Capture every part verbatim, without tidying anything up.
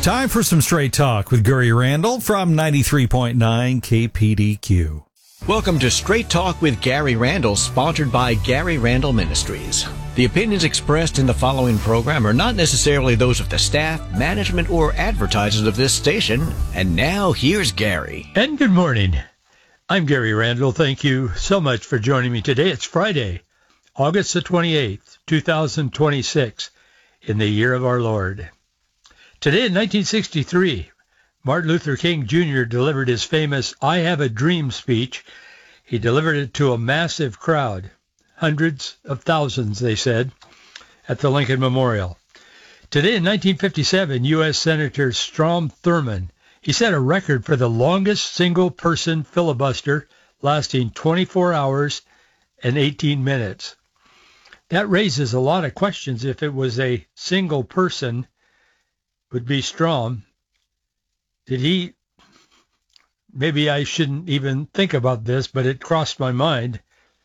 Time for some straight talk with Gary Randall from ninety-three point nine K P D Q. Welcome to Straight Talk with Gary Randall, sponsored by Gary Randall Ministries. The opinions expressed in the following program are not necessarily those of the staff, management, or advertisers of this station. And now, here's Gary. And good morning. I'm Gary Randall. Thank you so much for joining me today. It's Friday, August the twenty-eighth, two thousand twenty-six, in the year of our Lord. Today in nineteen sixty-three, Martin Luther King Junior delivered his famous I Have a Dream speech. He delivered it to a massive crowd, hundreds of thousands, they said, at the Lincoln Memorial. Today in nineteen fifty-seven, U S Senator Strom Thurmond, he set a record for the longest single-person filibuster, lasting twenty-four hours and eighteen minutes. That raises a lot of questions. If it was a single person, would be Strom. Did he, maybe I shouldn't even think about this, but it crossed my mind.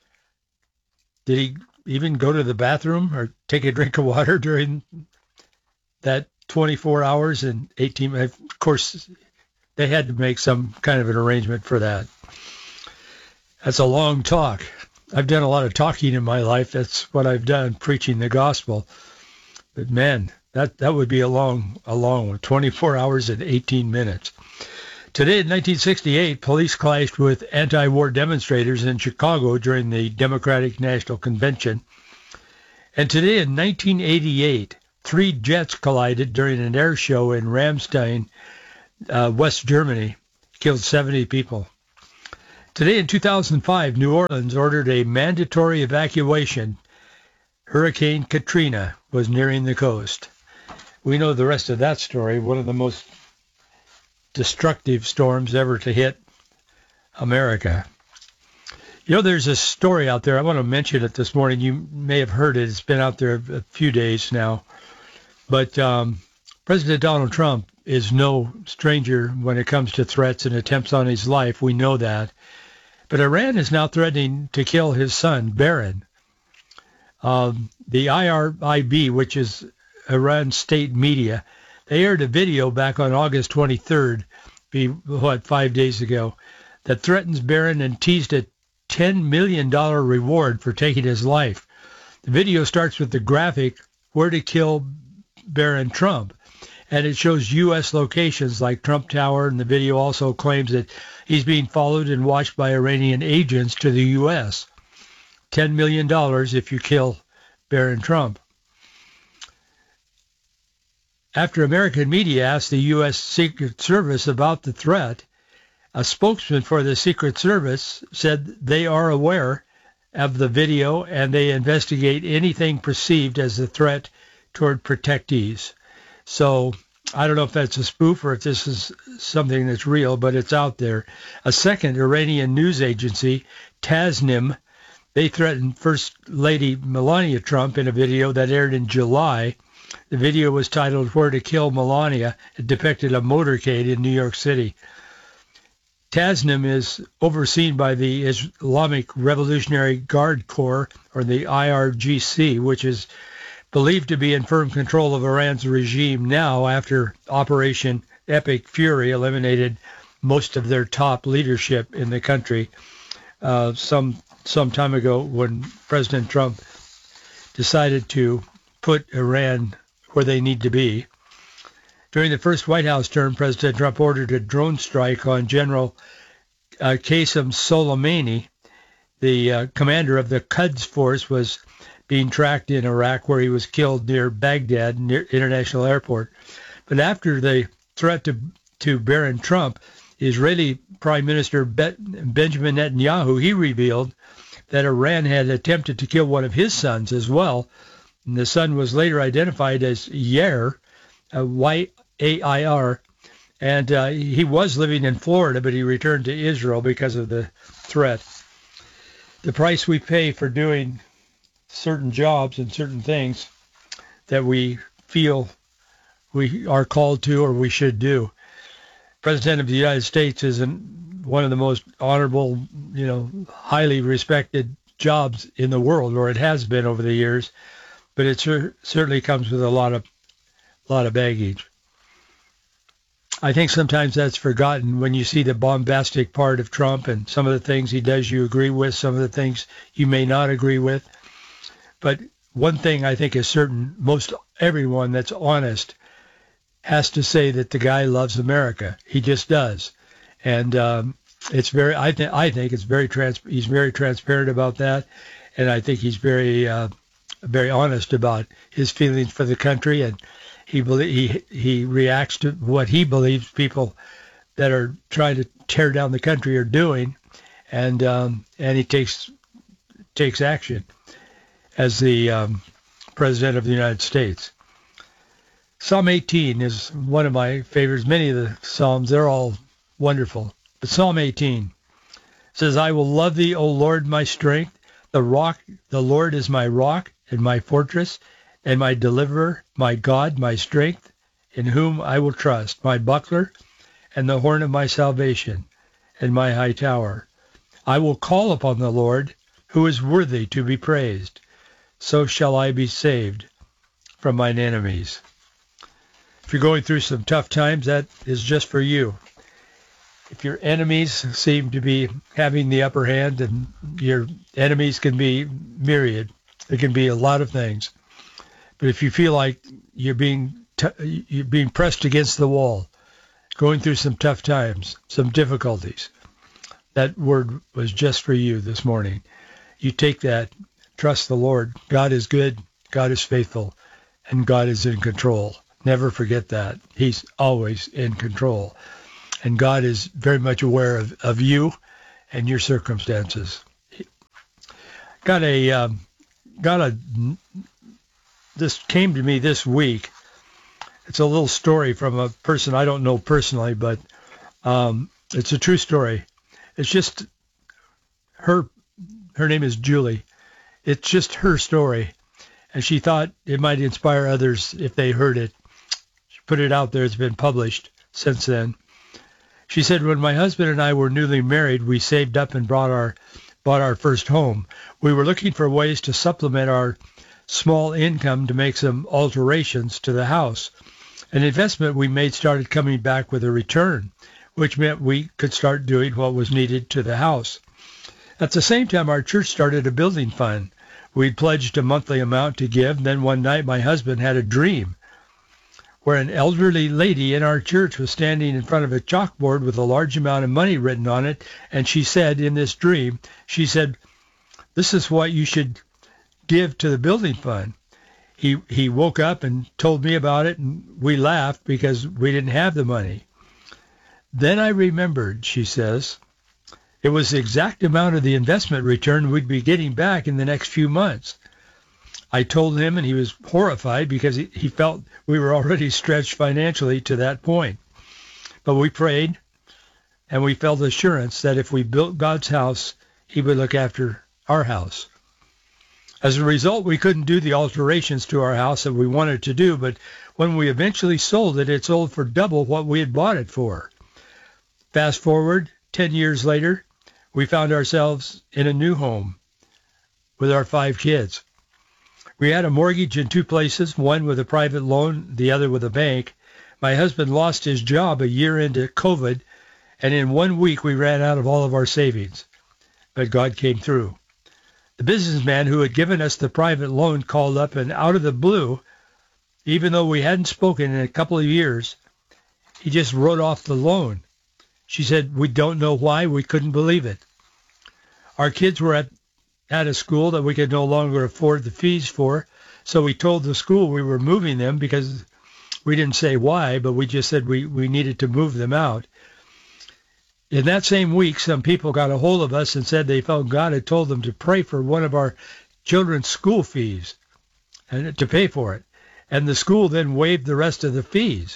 Did he even go to the bathroom or take a drink of water during that twenty-four hours and eighteen minutes? Of course, they had to make some kind of an arrangement for that. That's a long talk. I've done a lot of talking in my life. That's what I've done, preaching the gospel. But man, that, that would be a long, a long one, twenty-four hours and eighteen minutes. Today in nineteen sixty-eight, police clashed with anti-war demonstrators in Chicago during the Democratic National Convention. And today in nineteen eighty-eight, three jets collided during an air show in Ramstein, uh, West Germany, killed seventy people. Today in two thousand five, New Orleans ordered a mandatory evacuation. Hurricane Katrina was nearing the coast. We know the rest of that story, one of the most destructive storms ever to hit America. You know, there's a story out there. I want to mention it this morning. You may have heard it. It's been out there a few days now. But um, President Donald Trump is no stranger when it comes to threats and attempts on his life. We know that. But Iran is now threatening to kill his son, Barron. Um, the I R I B, which is Iran state media, they aired a video back on August twenty-third, be, what, five days ago, that threatens Barron and teased a ten million dollars reward for taking his life. The video starts with the graphic, where to kill Barron Trump, and it shows U S locations like Trump Tower, and the video also claims that he's being followed and watched by Iranian agents to the U S ten million dollars if you kill Barron Trump. After American media asked the U S Secret Service about the threat, a spokesman for the Secret Service said they are aware of the video and they investigate anything perceived as a threat toward protectees. So I don't know if that's a spoof or if this is something that's real, but it's out there. A second Iranian news agency, Tasnim, they threatened First Lady Melania Trump in a video that aired in July. The video was titled Where to Kill Melania. It depicted a motorcade in New York City. Tasnim is overseen by the Islamic Revolutionary Guard Corps, or the I R G C, which is believed to be in firm control of Iran's regime now after Operation Epic Fury eliminated most of their top leadership in the country uh, some some time ago when President Trump decided to put Iran where they need to be. During the first White House term, President Trump ordered a drone strike on General uh, Qasem Soleimani. The uh, commander of the Quds Force was being tracked in Iraq, where he was killed near Baghdad, near International Airport. But after the threat to, to Barron Trump, Israeli Prime Minister Be- Benjamin Netanyahu, he revealed that Iran had attempted to kill one of his sons as well. And the son was later identified as Yair, uh, Y A I R, and uh, he was living in Florida, but he returned to Israel because of the threat. The price we pay for doing certain jobs and certain things that we feel we are called to or we should do. President of the United States is an, one of the most honorable, you know, highly respected jobs in the world, or it has been over the years, but it cer- certainly comes with a lot of lot of baggage. I think sometimes that's forgotten when you see the bombastic part of Trump and some of the things he does you agree with, some of the things you may not agree with. But one thing I think is certain, most everyone that's honest has to say that the guy loves America. He just does. And um, it's very, I think, I think it's very, trans- he's very transparent about that. And I think he's very, uh, very honest about his feelings for the country. And he, he, he reacts to what he believes people that are trying to tear down the country are doing. And, um, and he takes, takes action as the um, President of the United States. Psalm eighteen is one of my favorites. Many of the Psalms, they're all wonderful. But Psalm eighteen says, I will love thee, O Lord, my strength. The rock, the Lord is my rock and my fortress and my deliverer, my God, my strength, in whom I will trust, my buckler and the horn of my salvation and my high tower. I will call upon the Lord, who is worthy to be praised. So shall I be saved from mine enemies. If you're going through some tough times, that is just for you. If your enemies seem to be having the upper hand, and your enemies can be myriad, it can be a lot of things. But if you feel like you're being t- you're being pressed against the wall, going through some tough times, some difficulties, that word was just for you this morning. You take that, trust the Lord. God is good, God is faithful, and God is in control. Never forget that. He's always in control. And God is very much aware of, of you and your circumstances. Got a, um, got a, this came to me this week. It's a little story from a person I don't know personally, but um, it's a true story. It's just her, her name is Julie. It's just her story. And she thought it might inspire others if they heard it. She put it out there. It's been published since then. She said, when my husband and I were newly married, we saved up and bought our bought our first home. We were looking for ways to supplement our small income to make some alterations to the house. An investment we made started coming back with a return, which meant we could start doing what was needed to the house. At the same time, our church started a building fund. We'd pledged a monthly amount to give. Then one night, my husband had a dream where an elderly lady in our church was standing in front of a chalkboard with a large amount of money written on it. And she said in this dream, she said, this is what you should give to the building fund. He he woke up and told me about it, and we laughed because we didn't have the money. Then I remembered, she says, it was the exact amount of the investment return we'd be getting back in the next few months. I told him, and he was horrified because he, he felt we were already stretched financially to that point. But we prayed, and we felt assurance that if we built God's house, he would look after our house. As a result, we couldn't do the alterations to our house that we wanted to do, but when we eventually sold it, it sold for double what we had bought it for. Fast forward, ten years later, we found ourselves in a new home with our five kids. We had a mortgage in two places, one with a private loan, the other with a bank. My husband lost his job a year into COVID, and in one week we ran out of all of our savings. But God came through. The businessman who had given us the private loan called up, and out of the blue, even though we hadn't spoken in a couple of years, he just wrote off the loan. She said, we don't know why, we couldn't believe it. Our kids were at, at a school that we could no longer afford the fees for, so we told the school we were moving them because we didn't say why, but we just said we, we needed to move them out. In that same week, some people got a hold of us and said they felt God had told them to pray for one of our children's school fees and to pay for it. And the school then waived the rest of the fees.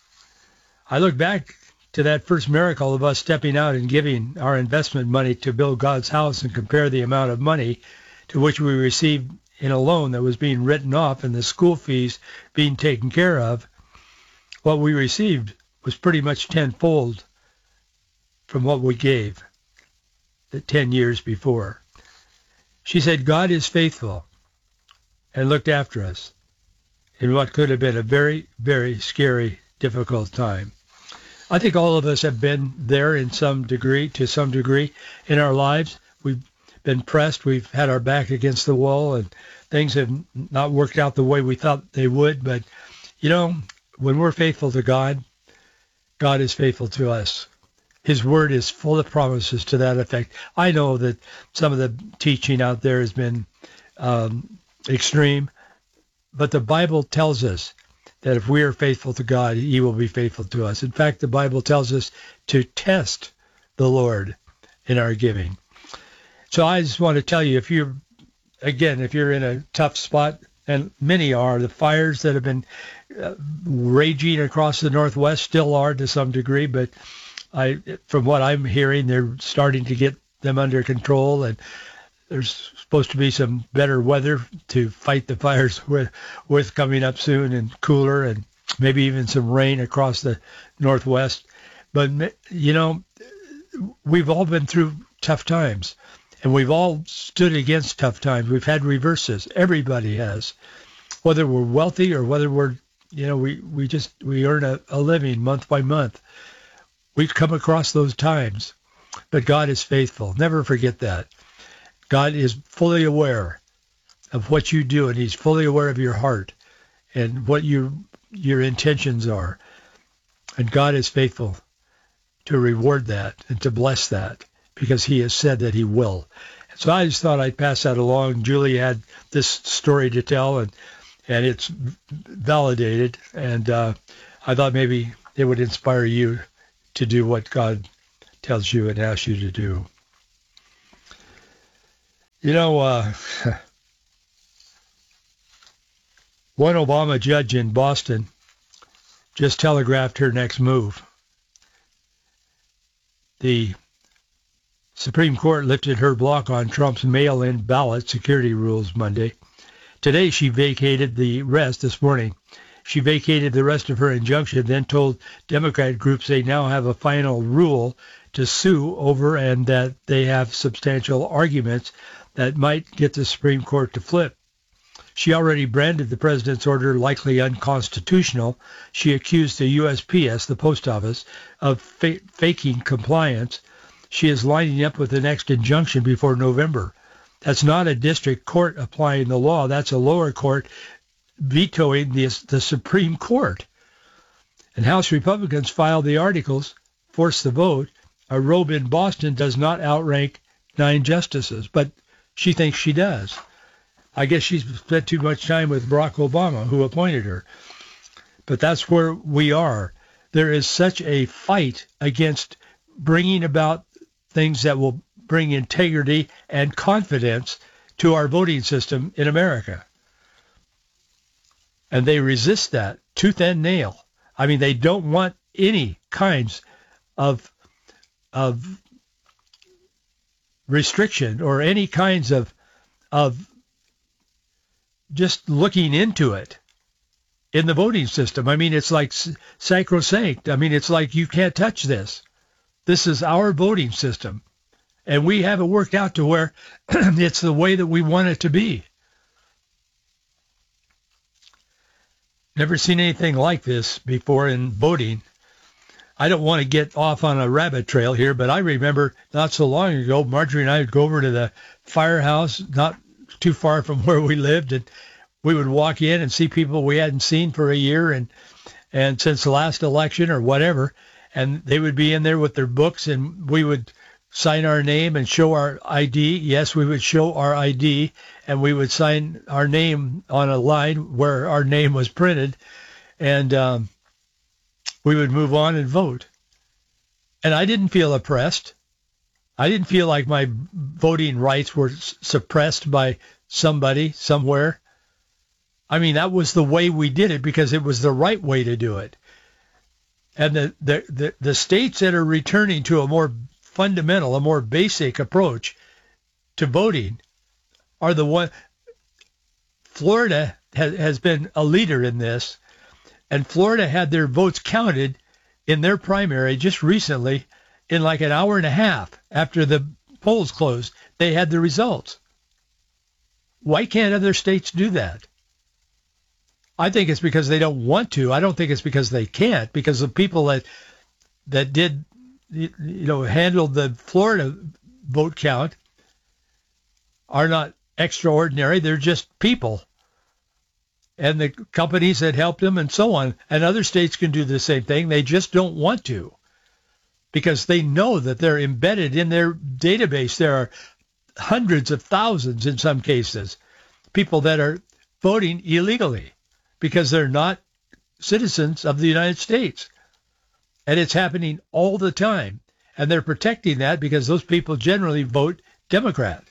I look back to that first miracle of us stepping out and giving our investment money to build God's house and compare the amount of money to which we received in a loan that was being written off and the school fees being taken care of. What we received was pretty much tenfold from what we gave the ten years before. She said, God is faithful and looked after us in what could have been a very, very scary, difficult time. I think all of us have been there in some degree, to some degree in our lives. We've been pressed. We've had our back against the wall, and things have not worked out the way we thought they would. But, you know, when we're faithful to God, God is faithful to us. His word is full of promises to that effect. I know that some of the teaching out there has been um, extreme, but the Bible tells us that if we are faithful to God, he will be faithful to us. In fact, the Bible tells us to test the Lord in our giving. So I just want to tell you, if you're, again, if you're in a tough spot, and many are, the fires that have been uh, raging across the Northwest still are to some degree, but I, from what I'm hearing, they're starting to get them under control, and there's supposed to be some better weather to fight the fires with, with coming up soon, and cooler, and maybe even some rain across the Northwest. But, you know, we've all been through tough times, and we've all stood against tough times. We've had reverses. Everybody has, whether we're wealthy or whether we're, you know, we, we just, we earn a, a living month by month. We've come across those times, but God is faithful. Never forget that. God is fully aware of what you do, and he's fully aware of your heart and what your your intentions are. And God is faithful to reward that and to bless that, because he has said that he will. So I just thought I'd pass that along. Julie had this story to tell, and and it's validated. And uh, I thought maybe it would inspire you to do what God tells you and asks you to do. You know, uh, one Obama judge in Boston just telegraphed her next move. The Supreme Court lifted her block on Trump's mail-in ballot security rules Monday. Today, she vacated the rest this morning. She vacated the rest of her injunction, then told Democrat groups they now have a final rule to sue over, and that they have substantial arguments that might get the Supreme Court to flip. She already branded the president's order likely unconstitutional. She accused the U S P S, the post office, of fa- faking compliance. She is lining up with the next injunction before November. That's not a district court applying the law. That's a lower court vetoing the, the Supreme Court. And House Republicans filed the articles, forced the vote. A robe in Boston does not outrank nine justices, but she thinks she does. I guess she's spent too much time with Barack Obama, who appointed her. But that's where we are. There is such a fight against bringing about things that will bring integrity and confidence to our voting system in America. And they resist that tooth and nail. I mean, they don't want any kinds of of restriction or any kinds of of just looking into it in the voting system. I mean, it's like sacrosanct. I mean, it's like you can't touch this. This is our voting system, and we have it worked out to where it's the way that we want it to be. Never seen anything like this before in voting. I don't want to get off on a rabbit trail here, but I remember not so long ago, Marjorie and I would go over to the firehouse, not too far from where we lived, and we would walk in and see people we hadn't seen for a year and and since the last election or whatever, and they would be in there with their books, and we would sign our name and show our I D. Yes, we would show our I D, and we would sign our name on a line where our name was printed, and um, we would move on and vote. And I didn't feel oppressed. I didn't feel like my voting rights were s- suppressed by somebody somewhere. I mean, that was the way we did it because it was the right way to do it. And the, the, the, the states that are returning to a more fundamental, a more basic approach to voting are the one. Florida has, has been a leader in this, and Florida had their votes counted in their primary just recently in like an hour and a half after the polls closed. They had the results. Why can't other states do that? I think it's because they don't want to. I don't think it's because they can't, because the people that that did, you know, handled the Florida vote count are not extraordinary. They're just people. And the companies that helped them and so on. And other states can do the same thing. They just don't want to because they know that they're embedded in their database. There are hundreds of thousands in some cases, people that are voting illegally because they're not citizens of the United States. And it's happening all the time. And they're protecting that because those people generally vote Democrat.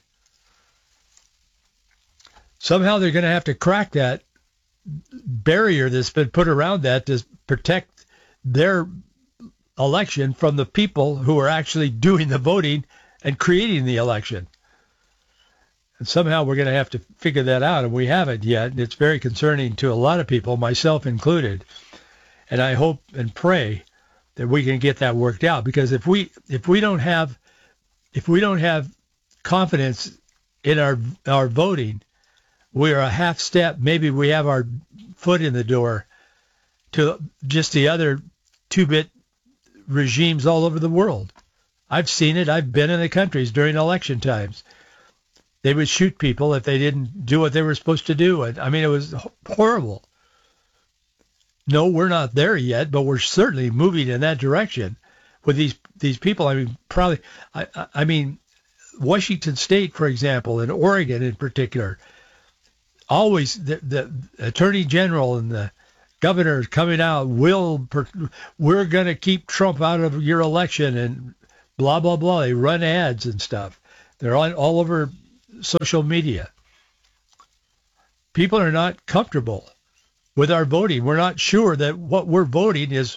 Somehow they're going to have to crack that barrier that's been put around that to protect their election from the people who are actually doing the voting and creating the election. And somehow we're going to have to figure that out, and we haven't yet. And it's very concerning to a lot of people, myself included. And I hope and pray that we can get that worked out, because if we if we don't have if we don't have confidence in our our voting, we are a half step. Maybe we have our foot in the door to just the other two-bit regimes all over the world. I've seen it. I've been in the countries during election times. They would shoot people if they didn't do what they were supposed to do. I mean, it was horrible. No, we're not there yet, but we're certainly moving in that direction with these these people. I mean, probably. I, I mean, Washington State, for example, and Oregon in particular. Always the, the attorney general and the governor coming out, will we're going to keep Trump out of your election and blah, blah, blah. They run ads and stuff. They're on, all over social media. People are not comfortable with our voting. We're not sure that what we're voting is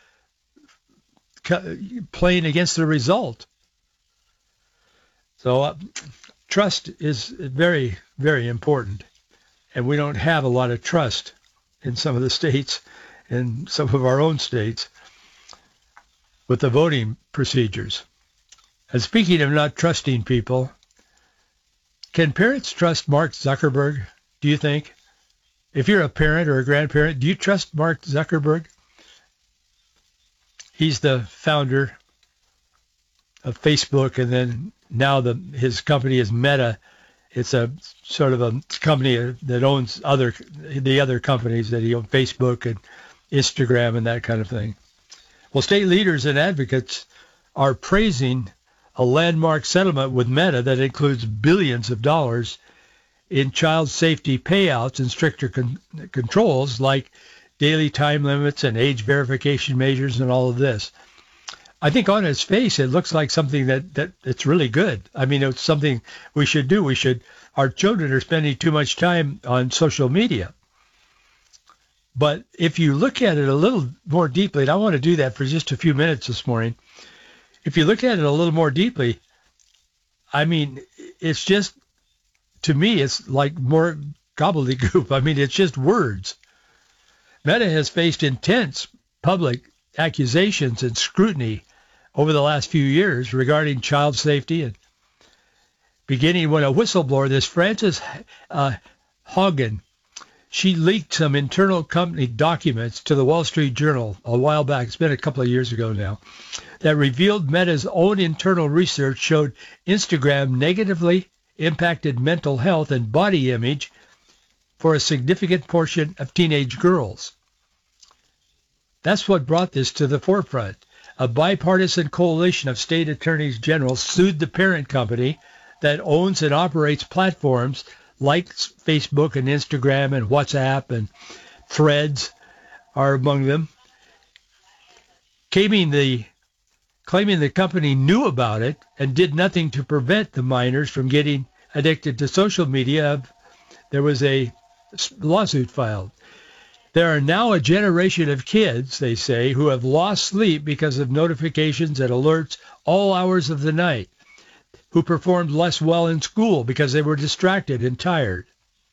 playing against the result. So uh, trust is very, very important. And we don't have a lot of trust in some of the states and some of our own states with the voting procedures. And speaking of not trusting people, can parents trust Mark Zuckerberg, do you think? If you're a parent or a grandparent, do you trust Mark Zuckerberg? He's the founder of Facebook, and then now the his company is Meta. It's a sort of a company that owns other the other companies that he owns, Facebook and Instagram and that kind of thing. Well, state leaders and advocates are praising a landmark settlement with Meta that includes billions of dollars in child safety payouts and stricter con- controls like daily time limits and age verification measures and all of this. I think on its face, it looks like something that, that it's really good. I mean, it's something we should do. We should. Our children are spending too much time on social media. But if you look at it a little more deeply, and I want to do that for just a few minutes this morning, if you look at it a little more deeply, I mean, it's just, to me, it's like more gobbledygook. I mean, it's just words. Meta has faced intense public accusations and scrutiny over the last few years regarding child safety, and beginning when a whistleblower, this Frances uh, Haugen, she leaked some internal company documents to the Wall Street Journal a while back. It's been a couple of years ago now, that revealed Meta's own internal research showed Instagram negatively impacted mental health and body image for a significant portion of teenage girls. That's what brought this to the forefront. A bipartisan coalition of state attorneys general sued the parent company that owns and operates platforms like Facebook and Instagram and WhatsApp and Threads are among them, claiming the, claiming the company knew about it and did nothing to prevent the minors from getting addicted to social media. There was a lawsuit filed. There are now a generation of kids, they say, who have lost sleep because of notifications and alerts all hours of the night, who performed less well in school because they were distracted and tired.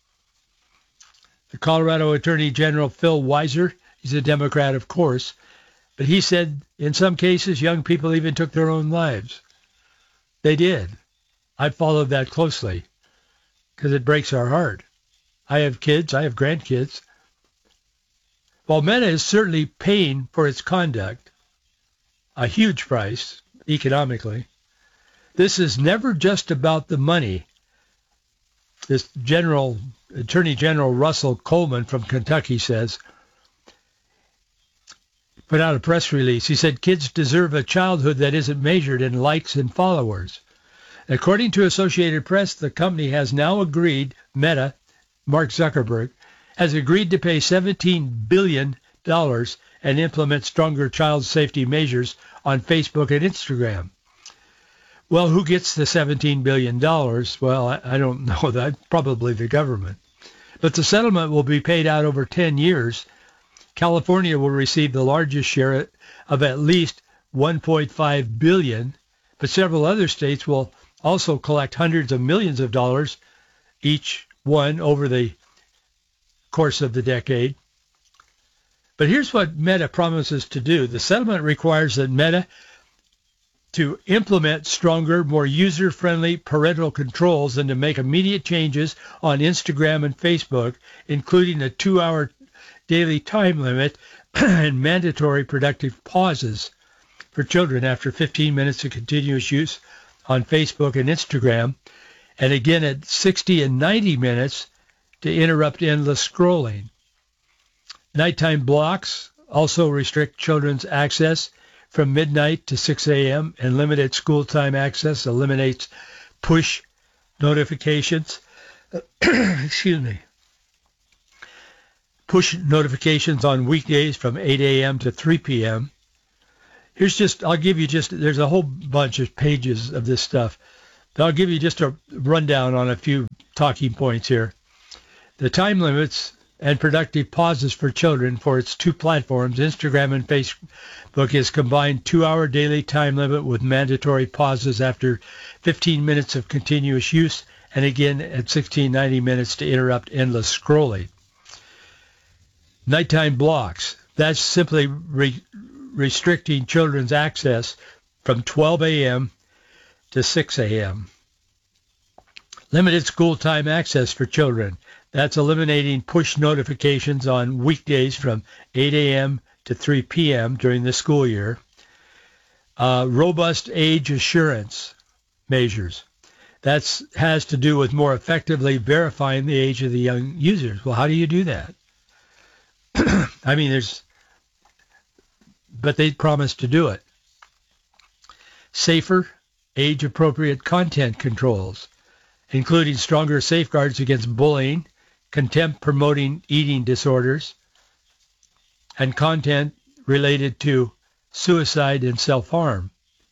The Colorado Attorney General Phil Weiser, he's a Democrat, of course, but he said in some cases young people even took their own lives. They did. I followed that closely because it breaks our heart. I have kids. I have grandkids. While Meta is certainly paying for its conduct, a huge price economically. This is never just about the money. This General Attorney General Russell Coleman from Kentucky says, put out a press release. He said, kids deserve a childhood that isn't measured in likes and followers. According to Associated Press, the company has now agreed, Meta, Mark Zuckerberg, has agreed to pay seventeen billion dollars and implement stronger child safety measures on Facebook and Instagram. Well, who gets the seventeen billion dollars? Well, I, I don't know that. Probably the government. But the settlement will be paid out over ten years. California will receive the largest share of at least one point five billion dollars, but several other states will also collect hundreds of millions of dollars each one over the course of the decade. But here's what Meta promises to do. The settlement requires that Meta to implement stronger, more user-friendly parental controls and to make immediate changes on Instagram and Facebook, including a two-hour daily time limit and mandatory productive pauses for children after fifteen minutes of continuous use on Facebook and Instagram, and again at sixty and ninety minutes to interrupt endless scrolling. Nighttime blocks also restrict children's access from midnight to six a.m. and limited school time access eliminates push notifications. Excuse me. Push notifications on weekdays from eight a.m. to three p.m. Here's just, I'll give you just, there's a whole bunch of pages of this stuff. But I'll give you just a rundown on a few talking points here. The time limits and productive pauses for children for its two platforms, Instagram and Facebook, is combined two-hour daily time limit with mandatory pauses after fifteen minutes of continuous use, and again at sixteen, ninety minutes to interrupt endless scrolling. Nighttime blocks. That's simply re- restricting children's access from twelve a.m. to six a.m. Limited school time access for children. That's eliminating push notifications on weekdays from eight a.m. to three p.m. during the school year. Uh, robust age assurance measures. That has to do with more effectively verifying the age of the young users. Well, how do you do that? I mean, there's, but they promised to do it. Safer, age-appropriate content controls, including stronger safeguards against bullying, contempt promoting eating disorders, and content related to suicide and self-harm.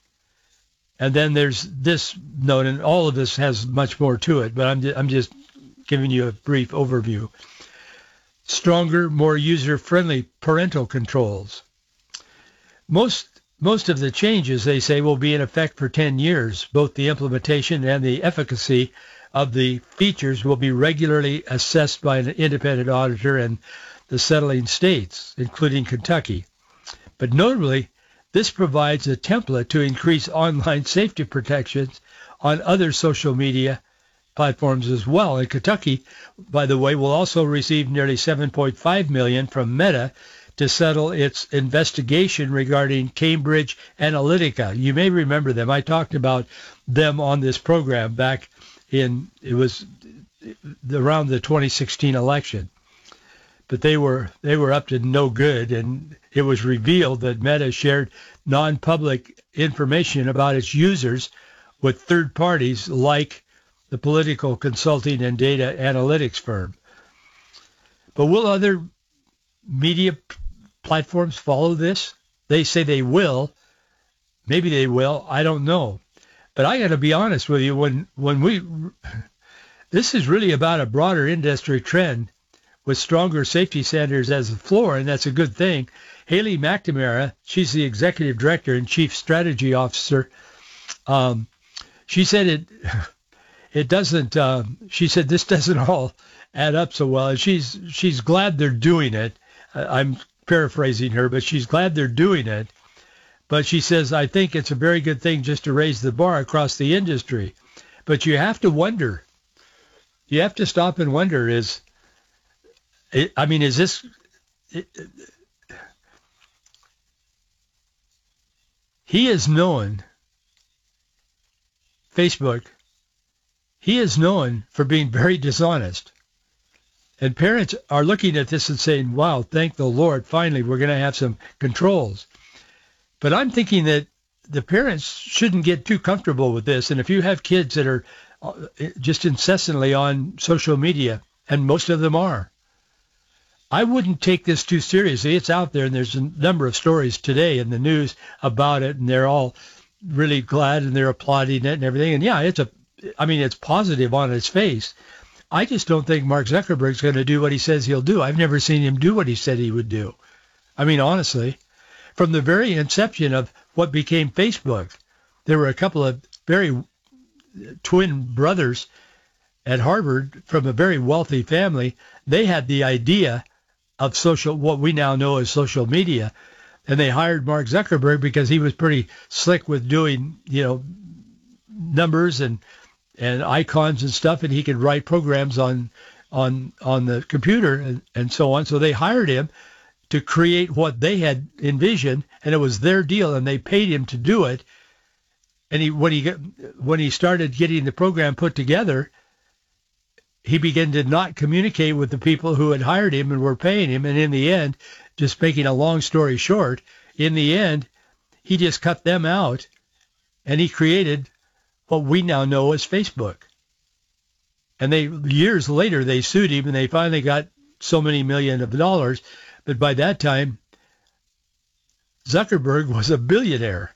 And then there's this note, and all of this has much more to it, but I'm just, I'm just giving you a brief overview. Stronger, more user-friendly parental controls. Most most of the changes, they say, will be in effect for ten years. Both the implementation and the efficacy of the features will be regularly assessed by an independent auditor in the settling states, including Kentucky. But notably, this provides a template to increase online safety protections on other social media platforms as well. And Kentucky, by the way, will also receive nearly seven point five million dollars from Meta to settle its investigation regarding Cambridge Analytica. You may remember them. I talked about them on this program back in, it was around the twenty sixteen election. But they were they were up to no good, and it was revealed that Meta shared non-public information about its users with third parties like the political consulting and data analytics firm. But will other media p- platforms follow this? They say they will. Maybe they will. I don't know. But I got to be honest with you. When when we, this is really about a broader industry trend with stronger safety standards as the floor, and that's a good thing. Haley McNamara, she's the executive director and chief strategy officer. Um, she said it. It doesn't. Uh, she said this doesn't all add up so well, and she's she's glad they're doing it. I'm paraphrasing her, but she's glad they're doing it. But she says, I think it's a very good thing just to raise the bar across the industry. But you have to wonder. You have to stop and wonder: is I mean, is this? he is known, Facebook, he is known for being very dishonest. And parents are looking at this and saying, wow, thank the Lord, finally we're going to have some controls. But I'm thinking that the parents shouldn't get too comfortable with this. And if you have kids that are just incessantly on social media, and most of them are, I wouldn't take this too seriously. It's out there, and there's a number of stories today in the news about it, and they're all really glad, and they're applauding it and everything. And yeah, it's a, I mean, it's positive on its face. I just don't think Mark Zuckerberg's going to do what he says he'll do. I've never seen him do what he said he would do. I mean, honestly, from the very inception of what became Facebook, there were a couple of very twin brothers at Harvard from a very wealthy family. They had the idea of social, what we now know as social media, and they hired Mark Zuckerberg because he was pretty slick with doing, you know, numbers and and icons and stuff, and he could write programs on on on the computer and, and so on. So they hired him to create what they had envisioned, and it was their deal, and they paid him to do it. And he when he when he started getting the program put together, he began to not communicate with the people who had hired him and were paying him. And in the end, just making a long story short, in the end, he just cut them out, and he created what we now know as Facebook. And they years later, they sued him, and they finally got so many million of dollars. But by that time, Zuckerberg was a billionaire.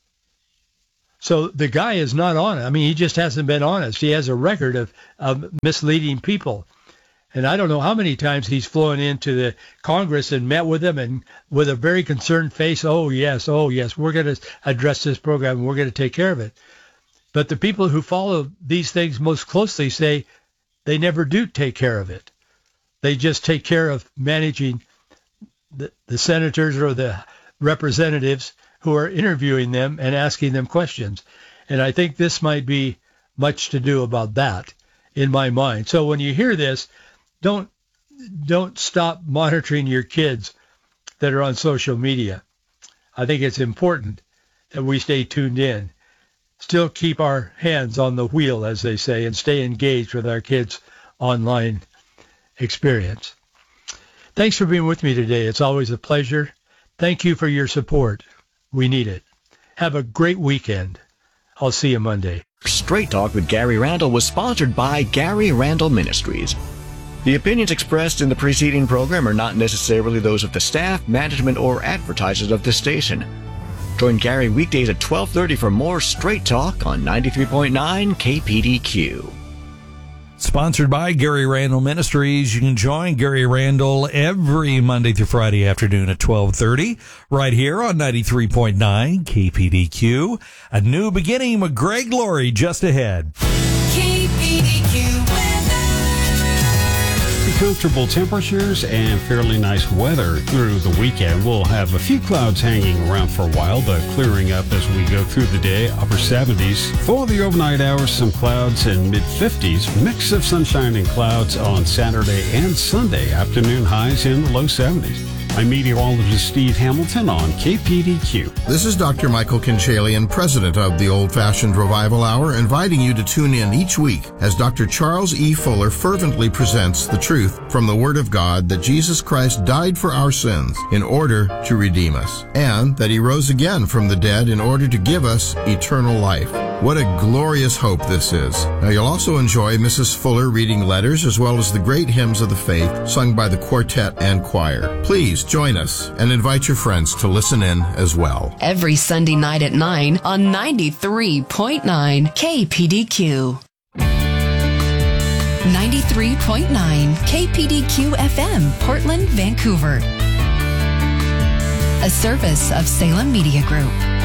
So the guy is not on it. I mean, he just hasn't been honest. He has a record of, of misleading people. And I don't know how many times he's flown into the Congress and met with them, and with a very concerned face, oh, yes, oh, yes, we're going to address this program, and we're going to take care of it. But the people who follow these things most closely say they never do take care of it. They just take care of managing the, the senators or the representatives who are interviewing them and asking them questions. And I think this might be much to do about that in my mind. So when you hear this, don't don't stop monitoring your kids that are on social media. I think it's important that we stay tuned in. Still keep our hands on the wheel, as they say, and stay engaged with our kids' online experience. Thanks for being with me today. It's always a pleasure. Thank you for your support. We need it. Have a great weekend. I'll see you Monday. Straight Talk with Gary Randall was sponsored by Gary Randall Ministries. The opinions expressed in the preceding program are not necessarily those of the staff, management, or advertisers of this station. Join Gary weekdays at twelve thirty for more Straight Talk on ninety-three point nine K P D Q. Sponsored by Gary Randall Ministries. You can join Gary Randall every Monday through Friday afternoon at twelve thirty right here on ninety-three point nine K P D Q. A new beginning with Greg Laurie just ahead. K P D Q Comfortable temperatures and fairly nice weather through the weekend. We'll have a few clouds hanging around for a while, but clearing up as we go through the day. Upper seventies. For the overnight hours, some clouds and mid fifties. Mix of sunshine and clouds on Saturday and Sunday. Afternoon highs in the low seventies. I'm meteorologist Steve Hamilton on K P D Q. This is Doctor Michael Kinchalian, president of the Old Fashioned Revival Hour, inviting you to tune in each week as Doctor Charles E. Fuller fervently presents the truth from the Word of God that Jesus Christ died for our sins in order to redeem us, and that He rose again from the dead in order to give us eternal life. What a glorious hope this is. Now, you'll also enjoy Missus Fuller reading letters as well as the great hymns of the faith sung by the quartet and choir. Please join us and invite your friends to listen in as well. every Sunday night at nine on ninety-three point nine K P D Q. ninety-three point nine K P D Q F M, Portland, Vancouver. A service of Salem Media Group.